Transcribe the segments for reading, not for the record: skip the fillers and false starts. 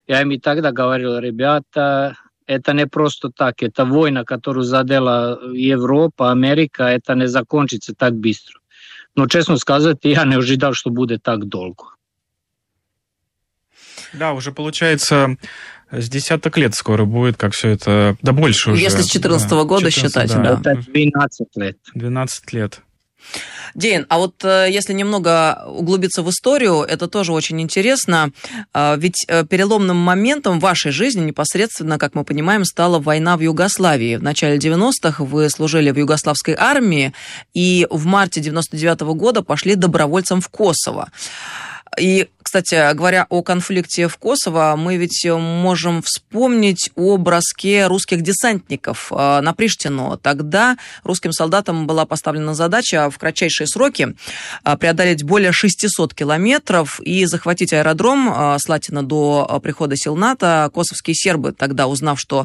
Я им и тогда говорил: ребята, это не просто так, это война, которую задела Европа, Америка, это не закончится так быстро. Но, честно сказать, я не ожидал, что будет так долго. Да, уже получается с десяток лет скоро будет, как все это... Да больше уже. Если с 2014 года 14, считать, да. Это 12 лет. 12 лет. Дейн, а вот если немного углубиться в историю, это тоже очень интересно, ведь переломным моментом в вашей жизни непосредственно, как мы понимаем, стала война в Югославии. В начале 90-х вы служили в югославской армии и в марте 99-го года пошли добровольцем в Косово. И, кстати, говоря о конфликте в Косово, мы ведь можем вспомнить о броске русских десантников на Приштину. Тогда русским солдатам была поставлена задача в кратчайшие сроки преодолеть более 600 километров и захватить аэродром Слатина до прихода сил НАТО. Косовские сербы, тогда узнав, что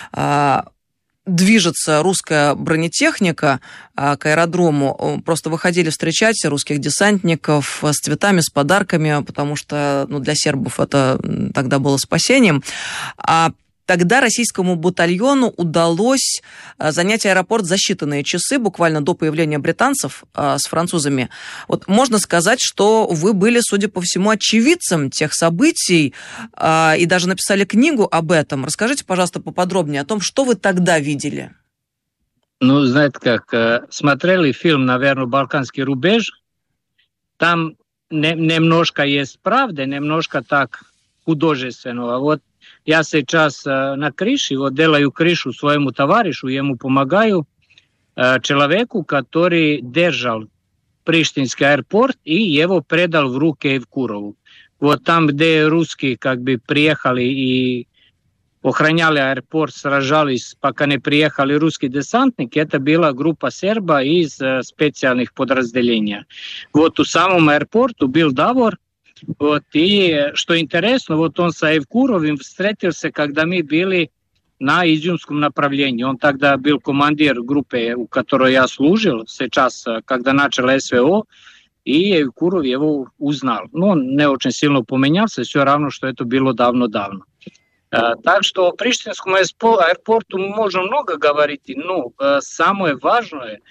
движется русская бронетехника к аэродрому, просто выходили встречать русских десантников с цветами, с подарками, потому что для сербов это тогда было спасением. А тогда российскому батальону удалось занять аэропорт за считанные часы, буквально до появления британцев с французами. Вот можно сказать, что вы были, судя по всему, очевидцем тех событий и даже написали книгу об этом. Расскажите, пожалуйста, поподробнее о том, что вы тогда видели. Ну, знаете как, смотрели фильм, наверное, «Балканский рубеж». Там немножко есть правды, немножко так художественно. А вот я сейчас на крыше, вот делаю крышу своему товарищу, ему помогаю, человеку, который держал Приштинский аэропорт и его предал в руки Евкурову. Вот там, где русские приехали и охраняли аэропорт, сражались, пока не приехали русские десантники, это была группа серба из специальных подразделений. Вот у самом аэропорту был договор. Вот, и что интересно, вот он с Евкуровым встретился, когда мы были на Изюмском направлении. Он тогда был командир группы, у которой я служил, сейчас, когда начал СВО, и Евкуров его узнал. Но он не очень сильно поменялся, все равно, что это было давно-давно. Так что о Приштинском аэропорту мы можем много говорить, но самое важное,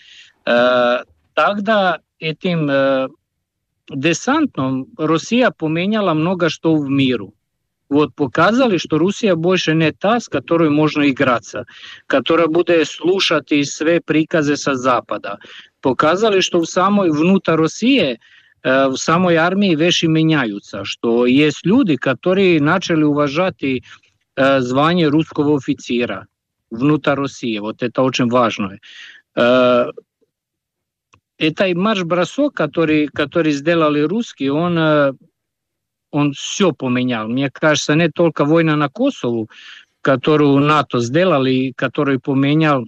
тогда этим десантом Россия поменяла много что в миру. Вот показали, что Россия больше не та, с которой можно играться, которая будет слушать и все приказы со Запада. Показали, что в самой внутри России, в самой армии вещи меняются, что есть люди, которые начали уважать и звание русского офицера внутри России. Вот это очень важно. Это и марш-бросок, который сделали русские, он все поменял. Мне кажется, не только война на Косово, которую НАТО сделали, который поменял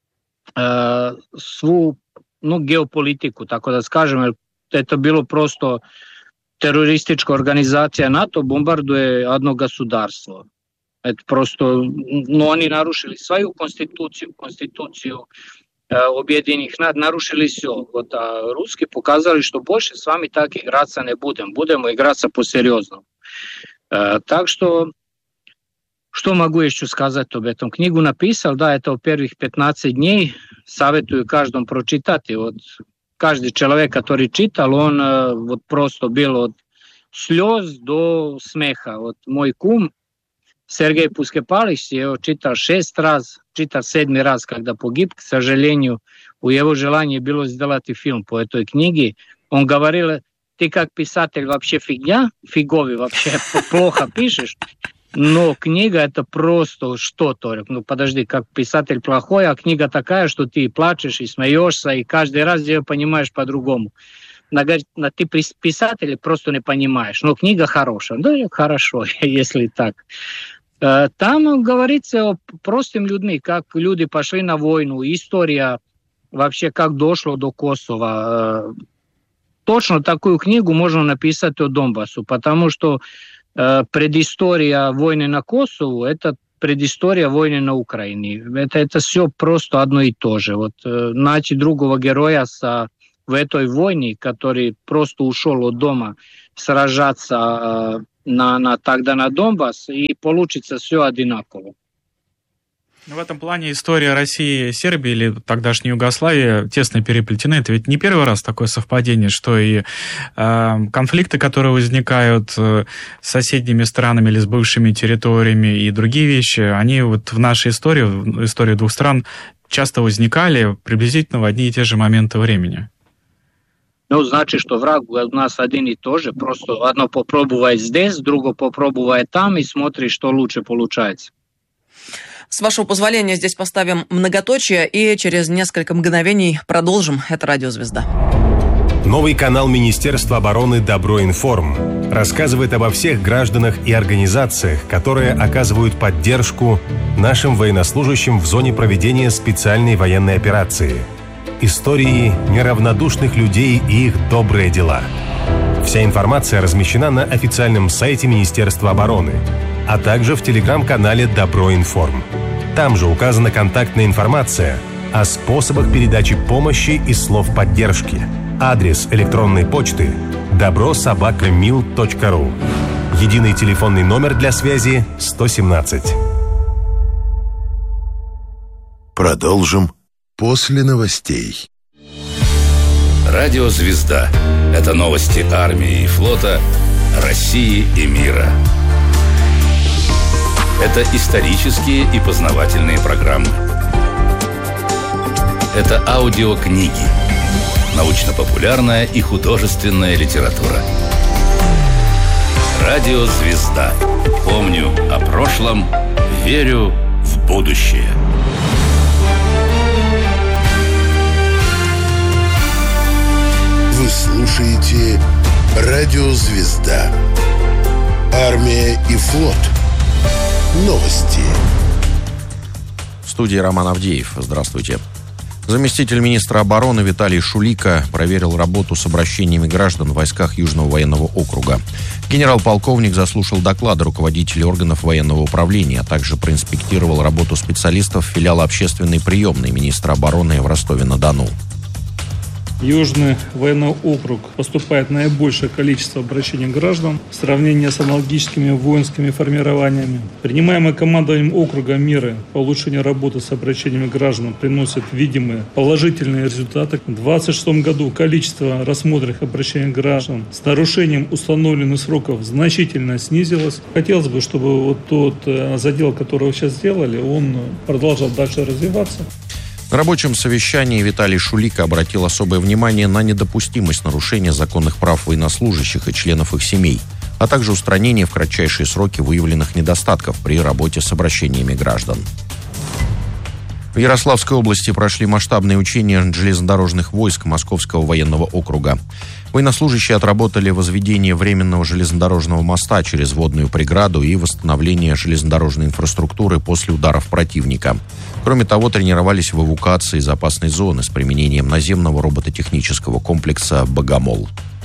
свою геополитику, так да скажем. Это было просто терористическая организация НАТО бомбардует одно государство. Это просто, они нарушили свою конституцию Объединенных Наций, нарушили все. Вот, а русские показали, что больше с вами так играться не будем. Будем играться по-серьезному. Так что, что могу еще сказать об этом? Книгу написал, да, это первых 15 дней. Советую каждому прочитать. И вот каждый человек, который читал, он вот просто был от слез до смеха. Вот мой кум Сергей Пускепалич, я его читал 6 раз, читал 7 раз, когда погиб. К сожалению, у его желания было сделать и фильм по этой книге. Он говорил, ты как писатель вообще фиговый, вообще плохо пишешь, но книга это просто что-то. Ну подожди, как писатель плохой, а книга такая, что ты плачешь и смеешься, и каждый раз ее понимаешь по-другому. Ты писатель просто не понимаешь, но книга хорошая. Да, хорошо, если так. Там говорится о простым людьми, как люди пошли на войну, история вообще, как дошло до Косово. Точно такую книгу можно написать о Донбассу, потому что предыстория войны на Косово – это предыстория войны на Украине. Это все просто одно и то же. Вот найти другого героя в этой войне, который просто ушел от дома сражаться тогда на Донбасс, и получится все одинаково. В этом плане история России и Сербии, или тогдашней Югославии, тесно переплетены. Это ведь не первый раз такое совпадение, что и конфликты, которые возникают с соседними странами или с бывшими территориями, и другие вещи, они вот в нашей истории, в истории двух стран, часто возникали приблизительно в одни и те же моменты времени. Ну, значит, что враг у нас один и тот же. Просто одно попробовать здесь, другое попробовать там, и смотри, что лучше получается. С вашего позволения здесь поставим многоточие и через несколько мгновений продолжим. Это «Радио Звезда». Новый канал Министерства обороны «Добро-Информ» рассказывает обо всех гражданах и организациях, которые оказывают поддержку нашим военнослужащим в зоне проведения специальной военной операции. Истории неравнодушных людей и их добрые дела. Вся информация размещена на официальном сайте Министерства обороны, а также в телеграм-канале «Добро-Информ». Там же указана контактная информация о способах передачи помощи и слов поддержки. Адрес электронной почты добро@mil.ru. Единый телефонный номер для связи 117. Продолжим после новостей. Радио «Звезда» — это новости армии и флота, России и мира. Это исторические и познавательные программы. Это аудиокниги, научно-популярная и художественная литература. Радио «Звезда». Помню о прошлом, верю в будущее. Вы слушаете Радио «Звезда». Армия и флот. Новости. В студии Роман Авдеев. Здравствуйте. Заместитель министра обороны Виталий Шулика проверил работу с обращениями граждан в войсках Южного военного округа. Генерал-полковник заслушал доклады руководителей органов военного управления, а также проинспектировал работу специалистов филиала общественной приемной министра обороны в Ростове-на-Дону. Южный военный округ поступает наибольшее количество обращений граждан в сравнении с аналогическими воинскими формированиями. Принимаемые командованием округа меры по улучшению работы с обращениями граждан приносят видимые положительные результаты. В 2026 году количество рассмотренных обращений граждан с нарушением установленных сроков значительно снизилось. Хотелось бы, чтобы вот тот задел, который вы сейчас сделали, он продолжал дальше развиваться. На рабочем совещании Виталий Шулика обратил особое внимание на недопустимость нарушения законных прав военнослужащих и членов их семей, а также устранение в кратчайшие сроки выявленных недостатков при работе с обращениями граждан. В Ярославской области прошли масштабные учения железнодорожных войск Московского военного округа. Военнослужащие отработали возведение временного железнодорожного моста через водную преграду и восстановление железнодорожной инфраструктуры после ударов противника. Кроме того, тренировались в эвакуации из опасной зоны с применением наземного робототехнического комплекса «Богомол».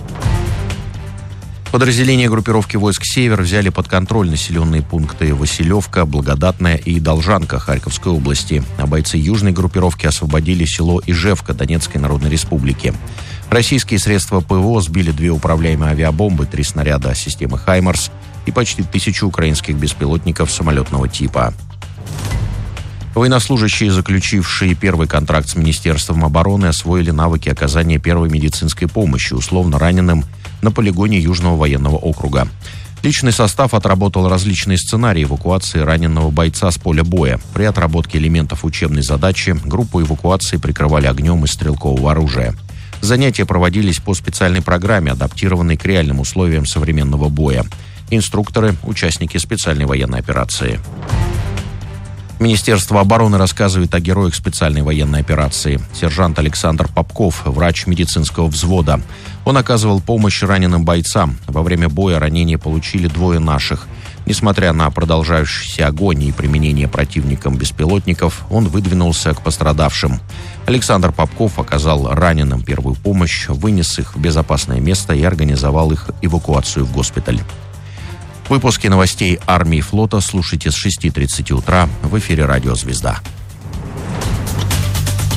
Подразделения группировки войск «Север» взяли под контроль населенные пункты Василевка, Благодатная и Должанка Харьковской области, а бойцы южной группировки освободили село Ижевка Донецкой Народной Республики. Российские средства ПВО сбили 2 управляемые авиабомбы, 3 снаряда системы «Хаймарс» и почти 1000 украинских беспилотников самолетного типа. Военнослужащие, заключившие первый контракт с Министерством обороны, освоили навыки оказания первой медицинской помощи условно раненым на полигоне Южного военного округа. Личный состав отработал различные сценарии эвакуации раненого бойца с поля боя. При отработке элементов учебной задачи группу эвакуации прикрывали огнем из стрелкового оружия. Занятия проводились по специальной программе, адаптированной к реальным условиям современного боя. Инструкторы – участники специальной военной операции. Министерство обороны рассказывает о героях специальной военной операции. Сержант Александр Попков, врач медицинского взвода. Он оказывал помощь раненым бойцам. Во время боя ранения получили 2 наших. Несмотря на продолжающийся огонь и применение противником беспилотников, он выдвинулся к пострадавшим. Александр Попков оказал раненым первую помощь, вынес их в безопасное место и организовал их эвакуацию в госпиталь. Выпуски новостей армии и флота слушайте с 6:30 утра в эфире «Радио Звезда».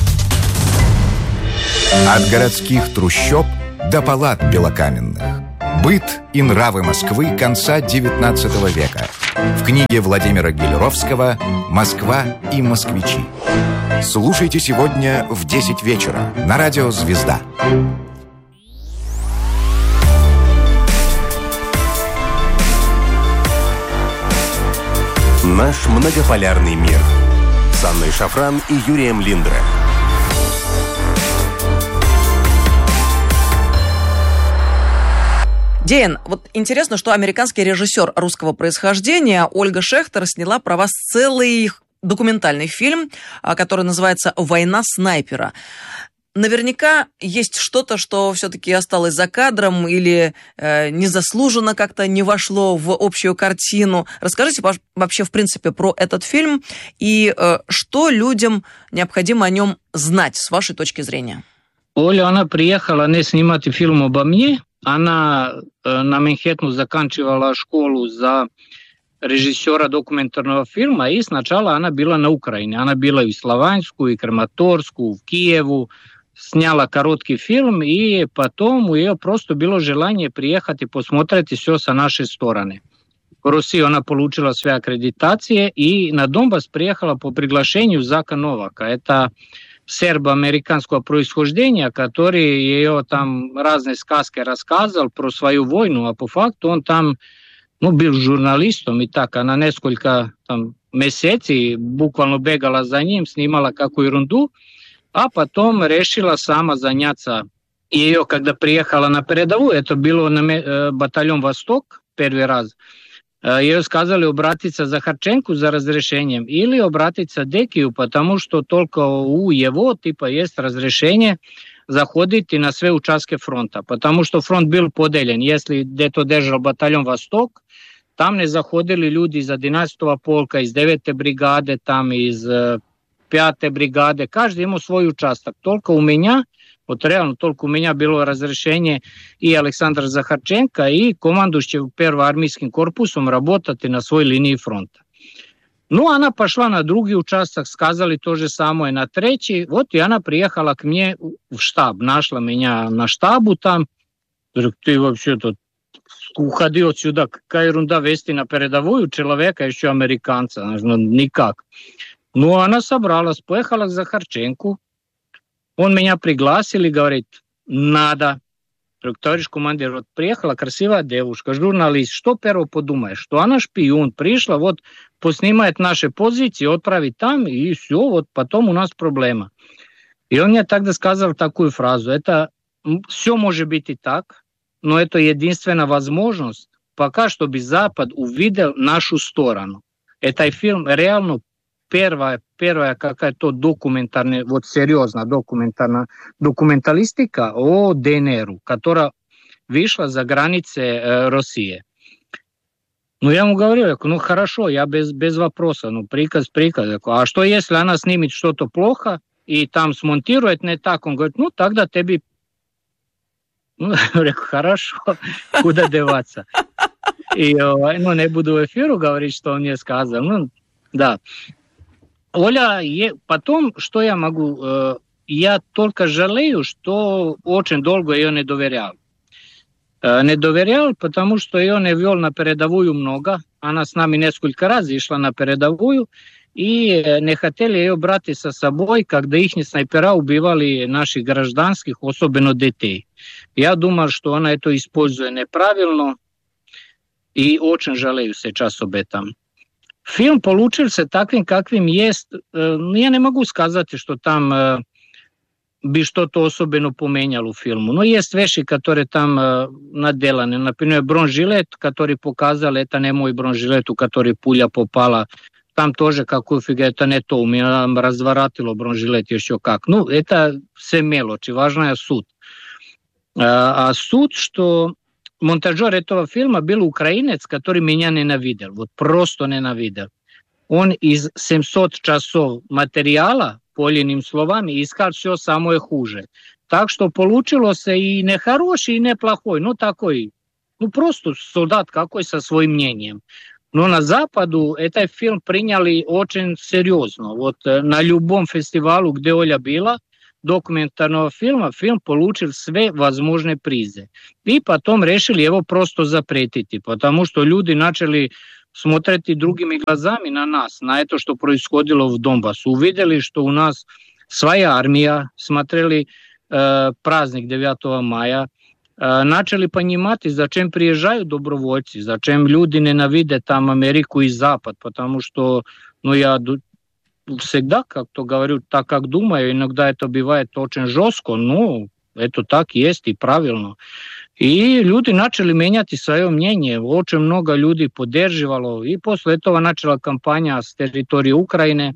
От городских трущоб до палат белокаменных. Быт и нравы Москвы конца XIX века. В книге Владимира Гелеровского «Москва и москвичи». Слушайте сегодня в 10 вечера на радио «Звезда». Наш многополярный мир с Анной Шафран и Юрием Линдре. Ден, вот интересно, что американский режиссер русского происхождения Ольга Шехтер сняла про вас целый документальный фильм, который называется «Война снайпера». Наверняка есть что-то, что все-таки осталось за кадром или незаслуженно как-то не вошло в общую картину. Расскажите вообще, в принципе, про этот фильм и что людям необходимо о нем знать, с вашей точки зрения. Оля, она приехала не снимать фильм обо мне. Она на Манхэттену заканчивала школу за режиссера документарного фильма, и сначала она была на Украине. Она была и в Славянску, и в Краматорску, в Киеву, сняла короткий фильм, и потом у нее просто было желание приехать и посмотреть все с нашей стороны. В России она получила свои аккредитации, и на Донбасс приехала по приглашению Зака Новака. Это сербо-американского происхождения, который ее там разные сказки рассказывал про свою войну, а по факту он там был журналистом, и так она несколько месяцев буквально бегала за ним, снимала какую ерунду, а потом решила сама заняться. Ее, когда приехала на передовую, это было на батальон «Восток» первый раз, ей сказали обратиться к Захарченку за разрешением или обратиться к Декию, потому что только у его есть разрешение заходить на все участки фронта, потому что фронт был поделен. Если где-то держал батальон «Восток», там не заходили люди из 11-го полка, из 9-й бригады, там из 5-й бригады, каждый имел свой участок. Только у меня, вот реально, только у меня было разрешение и Александра Захарченко, и командующего первым армейским корпусом работать на своей линии фронта. Она пошла на другой участок, сказали то же самое на третий. Вот и она приехала к мне в штаб, нашла меня на штабу там. Говорю, ты вообще тут уходи отсюда, какая ерунда вести на передовую человека, еще американца, никак. Она собралась, поехала к Захарченку. Он меня пригласил и говорит, надо. Товарищ командир, вот приехала красивая девушка, журналист, что первого подумаешь? Что она шпион, пришла, вот поснимает наши позиции, отправить там, и все, вот потом у нас проблема. И он мне тогда сказал такую фразу, это все может быть и так, но это единственная возможность, пока чтобы Запад увидел нашу сторону. Это фильм реально первая какая-то документарная, вот серьезная документалистика о ДНР, которая вышла за границы России. Я ему говорю, хорошо, я без вопроса, приказ. А что если она снимет что-то плохо и там смонтирует не так? Он говорит, тогда тебе... Я говорю, хорошо, куда деваться? И не буду в эфиру говорить, что он мне сказал. Да. Оля, потом, что я могу... Я только жалею, что очень долго ее не доверял. Не доверял, потому что ее не вел на передовую много. Она с нами несколько раз шла на передовую, и не хотели ее брать со собой, когда их снайпера убивали наших гражданских, особенно детей. Я думал, что она это использует неправильно, и очень жалею сейчас об этом. Фильм получился таким, каким есть. Я не могу сказать, что там бы что-то особенно поменяло в фильму. Но есть вещи, которые там наделаны. Например, бронежилет, который показал, это не мой бронежилет, у который пуля попала. Там тоже какую фигу, это не то. У меня разворотило бронежилет еще как. Это все мелочи. Важно суть. А суть, что монтажер этого фильма был украинец, который меня ненавидел. Вот просто ненавидел. Он из 700 часов материала, по иным словами, искал все самое хуже. Так что получилось и не хороший, и не плохой. Такой, просто солдат какой со своим мнением. Но на Западу этот фильм приняли очень серьезно. Вот на любом фестивале, где Оля была, документарного фильма, фильм получил все возможные призы. И потом решили его просто запретить, потому что люди начали смотреть другими глазами на нас, на это, что происходило в Донбассу. Увидели, что у нас своя армия, смотрели праздник 9 мая, начали понимать, зачем приезжают добровольцы, зачем люди ненавидят там Америку и Запад, потому что, я всегда как-то говорю так, как думаю, иногда это бывает очень жестко, но это так есть и правильно. И люди начали менять свое мнение, очень много людей поддерживало, и после этого начала кампания с территории Украины,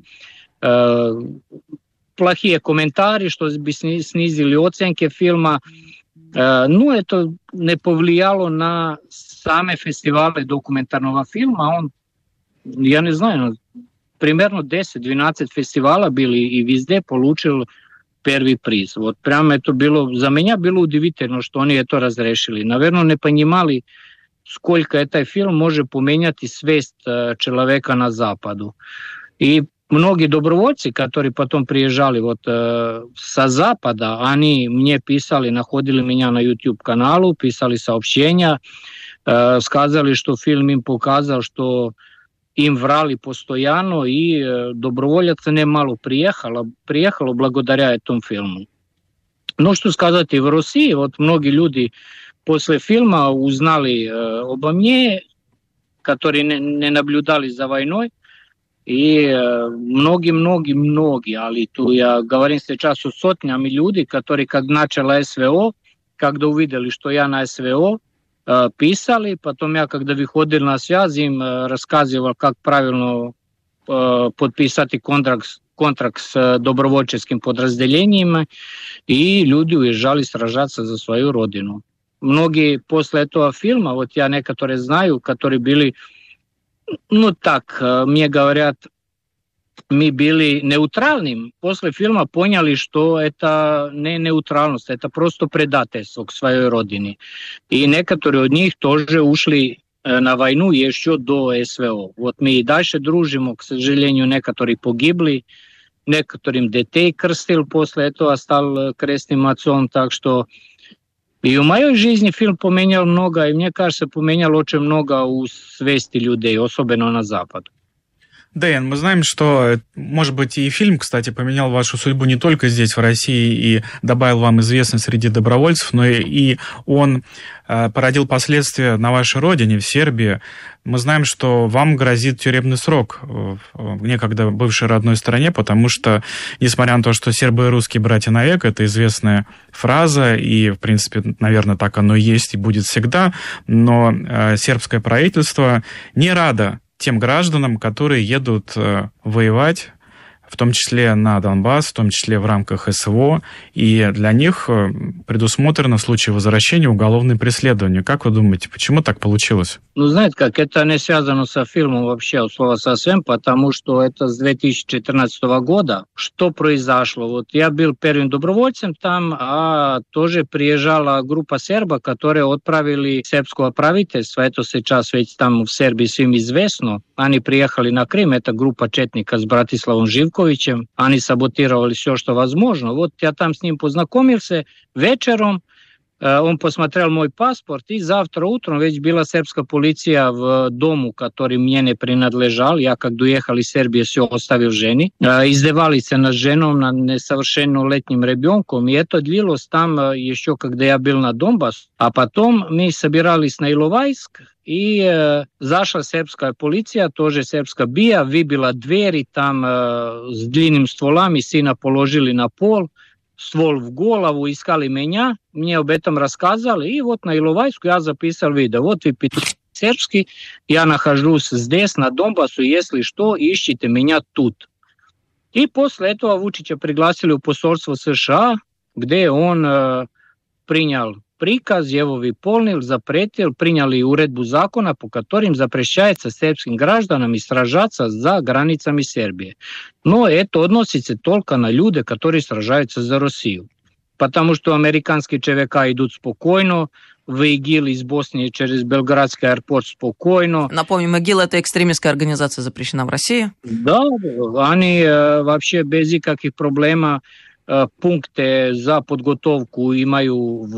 плохие комментарии, что бы снизили оценки фильма. Это не повлияло на сами фестивали документарного фильма. Я не знаю, примерно 10-12 фестивалей были и везде получил первый приз. Вот прямо это было, за меня было удивительно, что они это разрешили. Наверное, не понимали, сколько этот фильм может поменять свесть человека на Западу. И многие добровольцы, которые потом приезжали со Запада, они мне писали, находили меня на YouTube-каналу, писали сообщения, сказали, что фильм им показал, что им врали постоянно, и доброволец немало приехало благодаря этому фильму. Ну, что сказать, и в России, многие люди после фильма узнали обо мне, которые не наблюдали за войной, и многие, але tu я говорю сейчас о сотнями людей, которые, как начало СВО, когда увидели, что я на СВО, писали, потом я, когда выходил на связь, им рассказывал, как правильно подписать контракт с добровольческим подразделением, и люди уезжали сражаться за свою родину. Многие после этого фильма, я некоторые знаю, которые были, мне говорят, мы были нейтральными, после фильма поняли, что это не нейтральность, это просто предательство к своей родине. И некоторые из них тоже ушли на войну еще до СВО. Мы и дальше дружим, к сожалению, некоторые погибли, некоторым детей крестил после этого, стал крестным отцом, так что и в моей жизни фильм поменял много, и мне кажется, поменял очень много у свести людей, особенно на Запад. Дэйн, мы знаем, что, может быть, и фильм, кстати, поменял вашу судьбу не только здесь, в России, и добавил вам известность среди добровольцев, но и он породил последствия на вашей родине, в Сербии. Мы знаем, что вам грозит тюремный срок в некогда бывшей родной стране, потому что, несмотря на то, что сербы и русские братья навек, это известная фраза, и, в принципе, наверное, так оно и есть и будет всегда, но сербское правительство не радо тем гражданам, которые едут воевать, в том числе на Донбасс, в том числе в рамках СВО, и для них предусмотрено в случае возвращения уголовное преследование. Как вы думаете, почему так получилось? Знаете как, это не связано со фильмом вообще, от слова совсем, потому что это с 2014 года. Что произошло? Я был первым добровольцем там, а тоже приезжала группа сербов, которые отправили сербского правительства, это сейчас ведь там в Сербии всем известно. Они приехали на Крым, это группа четника с Братиславом Живковичем, они саботировали все, что возможно. Я там с ним познакомился вечером, он посмотрел мой паспорт, и завтра утром ведь была сербская полиция в дому, который мне не принадлежал. Я, когда уехал из Сербии, все оставил жене. Издевались над женой, над несовершеннолетним ребенком, и это длилось там еще, когда я был на Донбасс. А потом мы собирались на Иловайск, и зашла сербская полиция, тоже сербская БИА, выбила двери там с длинными стволами, сына положили на пол, ствол в голову, искали меня, мне об этом рассказали, и на Иловайску я записал видео. Вы пишете сербский, я нахожусь здесь, на Донбассу, если что, ищите меня тут. И после этого Вучича пригласили в посольство США, где он принял приказ, его выполнил, запретил, приняли уредбу закона, по которым запрещается сербским гражданам сражаться за границами Сербии. Но это относится только на людей, которые сражаются за Россию. Потому что американские ЧВК идут спокойно, в ИГИЛ из Боснии через Белградский аэропорт спокойно. Напомним, ИГИЛ – это экстремистская организация, запрещена в России. Да, они вообще без никаких проблем punkte za podgotovku imaju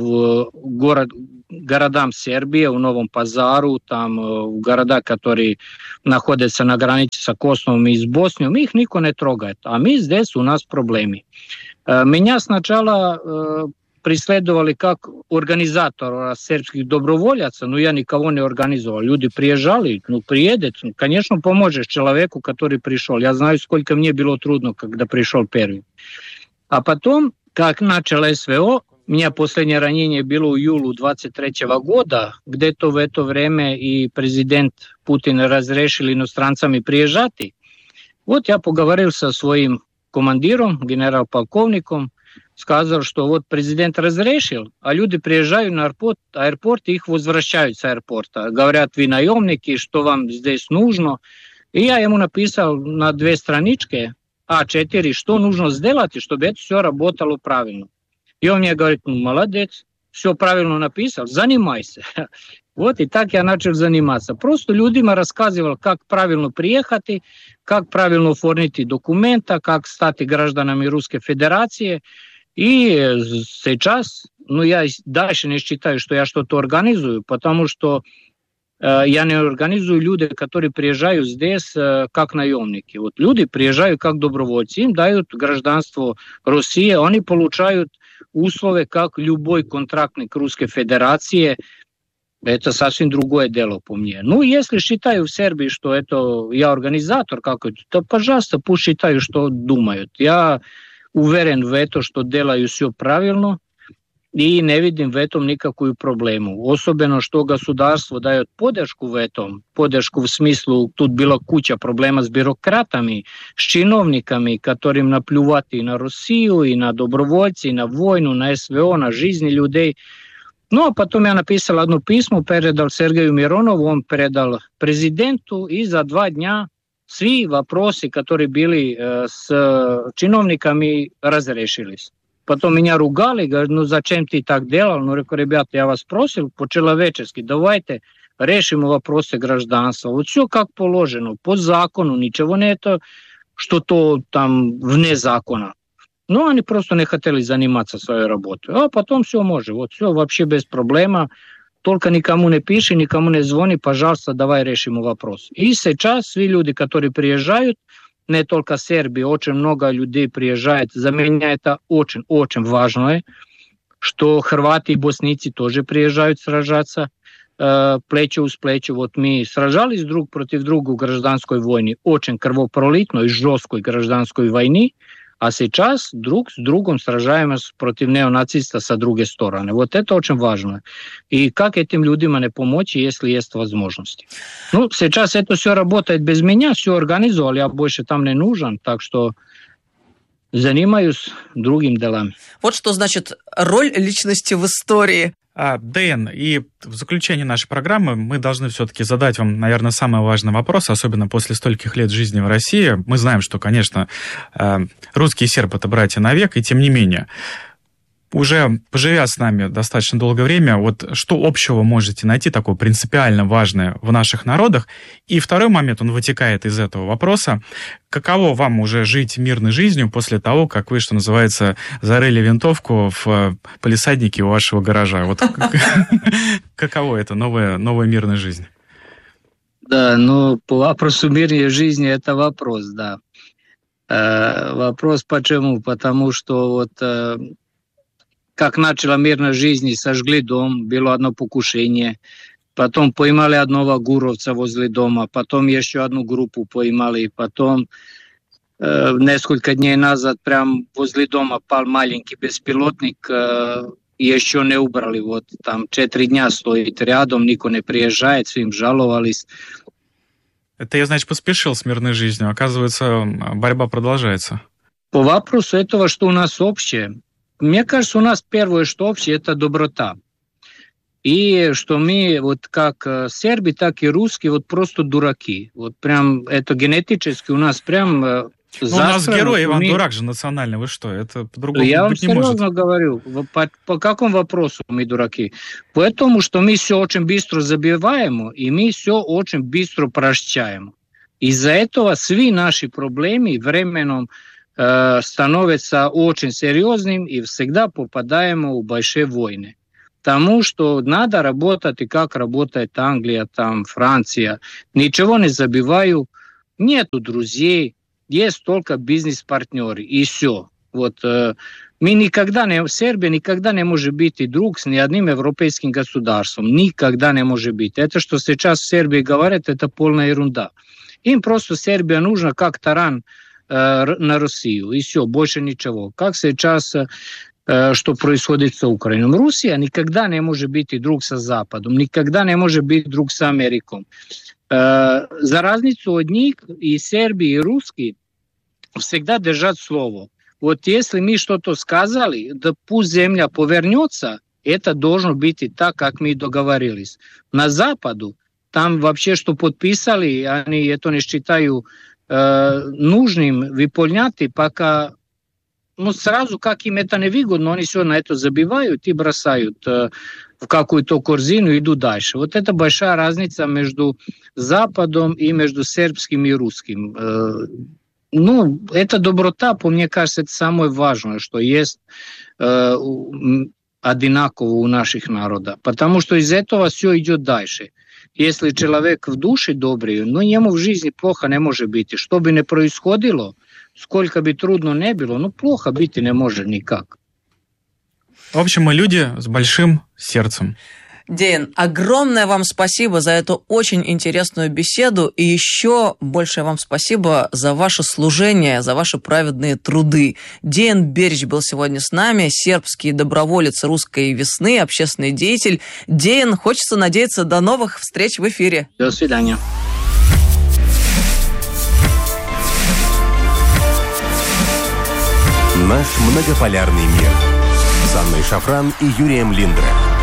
городам Сербije, u Novom Pazaru, tam города, которые находятся на границе с Косовом и с Боснией, их никто не трогает. А мы здесь, у нас проблемы. Меня сначала преследовали как организатора сербских доброволец, но я никого не организовал. Люди приезжали, приедет, конечно, поможешь человеку, который пришел. Я знаю, сколько мне было трудно, когда пришел первый. А потом, как начало СВО, у меня последнее ранение было в июле 23 года, где-то в это время и президент Путин разрешил иностранцам приезжать. Вот я поговорил со своим командиром, генерал-полковником, сказал, что вот президент разрешил, а люди приезжают на аэропорт и их возвращают с аэропорта. Говорят, вы наемники, что вам здесь нужно. И я ему написал на 2 странички А4, что нужно сделать, чтобы это все работало правильно. И он мне говорит, молодец, все правильно написал, занимайся. Вот и так я начал заниматься. Просто людям рассказывал, как правильно приехать, как правильно оформить документы, как стать гражданами Русской Федерации. И сейчас, я дальше не считаю, что я что-то организую, потому что я не организую людей, которые приезжают здесь как наемники. Вот люди приезжают как добровольцы, им дают гражданство России, они получают условия, как любой контрактник Русской Федерации. Это совсем другое дело по мне. Если считаю в Сербии, что это я организатор какой-то, то, пожалуйста, пусть считаю, что думают. Я уверен в этом, что делаю все правильно, и не видим в этом никакую проблему. Особенно, что государство дает поддержку в этом. Поддержку в смысле, тут была куча проблем с бюрократами, с чиновниками, которым наплевать и на Россию, и на добровольцев, и на войну, на СВО, на жизни людей. А потом я написал одно письмо, передал Сергею Миронову, он передал президенту, и за 2 дня все вопросы, которые были с чиновниками, разрешились. Потом меня ругали, говорят, зачем ты так делал? Говорю, ребята, я вас просил по-человечески, давайте решим вопросы гражданства. Вот все как положено, по закону, ничего нет, что-то там вне закона. Они просто не хотели заниматься своей работой. А потом все может, вот все вообще без проблем. Только никому не пиши, никому не звони, пожалуйста, давай решим вопрос. И сейчас все люди, которые приезжают, не только Сербии, очень много людей приезжает. За меня это очень-очень важно, что хорваты и боснийцы тоже приезжают сражаться плечо с плечо. Вот мы сражались друг против друга в гражданской войне, очень кровопролитной и жесткой гражданской войны, а сейчас друг с другом сражаемся против неонацистов с другой стороны. Вот это очень важно. И как этим людям не помочь, если есть возможности. Сейчас это все работает без меня, все организовал, я больше там не нужен, так что занимаюсь другим делами. Вот что значит роль личности в истории. Дэн, и в заключение нашей программы мы должны все-таки задать вам, наверное, самый важный вопрос, особенно после стольких лет жизни в России. Мы знаем, что, конечно, русские и сербы – это братья навек, и тем не менее, уже поживя с нами достаточно долгое время, вот что общего можете найти такое принципиально важное в наших народах? И второй момент, он вытекает из этого вопроса. Каково вам уже жить мирной жизнью после того, как вы, что называется, зарыли винтовку в палисаднике у вашего гаража? Вот каково это, новая мирная жизнь? Да, по вопросу мирной жизни это вопрос, да. Вопрос почему? Потому что вот как начала мирная жизнь, сожгли дом, было одно покушение, потом поймали одного гуровца возле дома, потом еще одну группу поймали, потом несколько дней назад прям возле дома пал маленький беспилотник, еще не убрали, вот там 4 дня стоит рядом, никто не приезжает, все им жаловались. Это я, значит, поспешил с мирной жизнью, оказывается, борьба продолжается. По вопросу этого, что у нас общее, мне кажется, у нас первое, что общее, это доброта. И что мы, вот как сербы, так и русские, вот просто дураки. Вот прям это генетически у нас прям у нас герой Иван Дурак же национальный, вы что? Это по-другому быть не может. Я вам серьезно говорю, по какому вопросу мы дураки? Потому что мы все очень быстро забиваем, и мы все очень быстро прощаем. Из-за этого все наши проблемы временем становится очень серьезным и всегда попадаем в большие войны. Потому что надо работать, и как работает Англия, там, Франция. Ничего не забиваю, нету друзей, есть только бизнес-партнеры, и все. Вот, Сербия никогда не может быть и друг с ни одним европейским государством. Никогда не может быть. Это, что сейчас в Сербии говорят, это полная ерунда. Им просто Сербия нужна как таран на Россию, и все, больше ничего. Как сейчас, что происходит с Украиной. Россия никогда не может быть и друг со Западом, никогда не может быть друг с Америкой. За разницу от них и Сербии, и русские всегда держат слово. Вот если мы что-то сказали, да пусть земля повернется, это должно быть и так, как мы договорились. На Западу, там вообще что подписали, они это не считают нужным выполнять, пока сразу, как им это не выгодно, они все на это забивают и бросают в какую-то корзину и идут дальше. Вот это большая разница между Западом и между сербским и русским. Это доброта, мне кажется, это самое важное, что есть одинаково у наших народов. Потому что из этого все идет дальше. Если человек в душе добрый, ему в жизни плохо не может быть. И что бы ни происходило, сколько бы трудно не было, плохо быть не может никак. В общем, мы люди с большим сердцем. Дейн, огромное вам спасибо за эту очень интересную беседу, и еще большее вам спасибо за ваше служение, за ваши праведные труды. Дейн Берич был сегодня с нами, сербский доброволец русской весны, общественный деятель. Дейн, хочется надеяться, до новых встреч в эфире. До свидания. Наш многополярный мир с Анной Шафран и Юрием Линдре.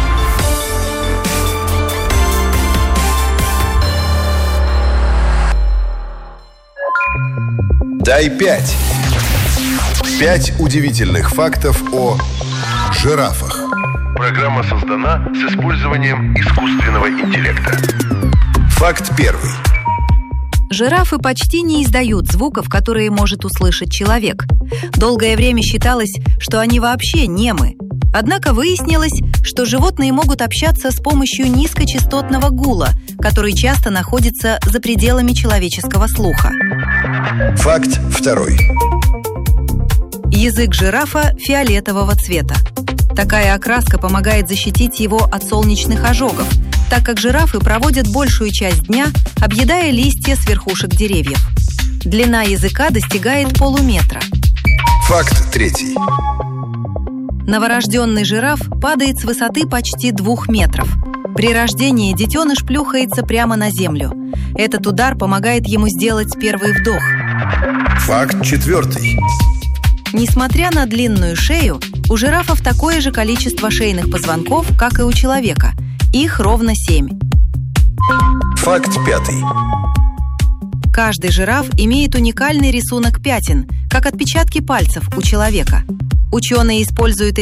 Дай 5. 5 удивительных фактов о жирафах. Программа создана с использованием искусственного интеллекта. Факт первый. Жирафы почти не издают звуков, которые может услышать человек. Долгое время считалось, что они вообще немы. Однако выяснилось, что животные могут общаться с помощью низкочастотного гула, который часто находится за пределами человеческого слуха. Факт второй. Язык жирафа фиолетового цвета. Такая окраска помогает защитить его от солнечных ожогов, так как жирафы проводят большую часть дня, объедая листья с верхушек деревьев. Длина языка достигает полуметра. Факт третий. Новорожденный жираф падает с высоты почти 2 метров. При рождении детеныш плюхается прямо на землю. Этот удар помогает ему сделать первый вдох. Факт четвертый. Несмотря на длинную шею, у жирафов такое же количество шейных позвонков, как и у человека. Их ровно 7. Факт пятый. Каждый жираф имеет уникальный рисунок пятен, как отпечатки пальцев у человека. Ученые используют